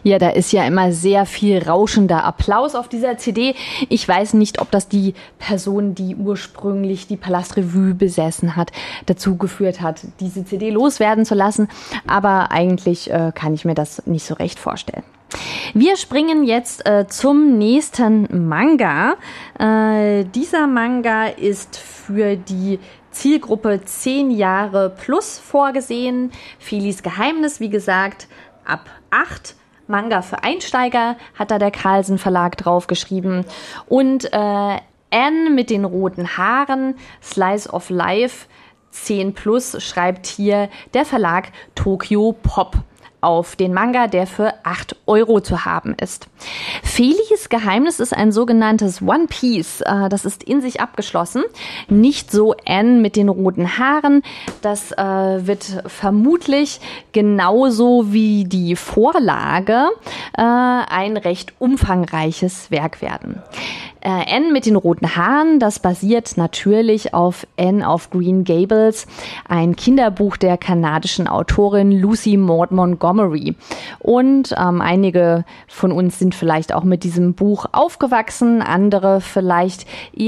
Ja, da ist ja immer sehr viel rauschender Applaus auf dieser CD. Ich weiß nicht, ob das die Person, die ursprünglich die Palastrevue besessen hat, dazu geführt hat, diese CD loswerden zu lassen. Aber eigentlich kann ich mir das nicht so recht vorstellen. Wir springen jetzt zum nächsten Manga. Dieser Manga ist für die Zielgruppe 10 Jahre plus vorgesehen. Felis Geheimnis, wie gesagt, ab 8. Manga für Einsteiger hat da der Carlsen Verlag draufgeschrieben. Und Anne mit den roten Haaren, Slice of Life, 10 plus, schreibt hier der Verlag Tokyo Pop auf den Manga, der für 8 Euro zu haben ist. Felis Geheimnis ist ein sogenanntes One Piece. Das ist in sich abgeschlossen. Nicht so Anne mit den roten Haaren. Das wird vermutlich genauso wie die Vorlage ein recht umfangreiches Werk werden. Anne mit den roten Haaren, das basiert natürlich auf Anne of Green Gables, ein Kinderbuch der kanadischen Autorin Lucy Maud Montgomery. Und einige von uns sind vielleicht auch mit diesem Buch aufgewachsen, andere vielleicht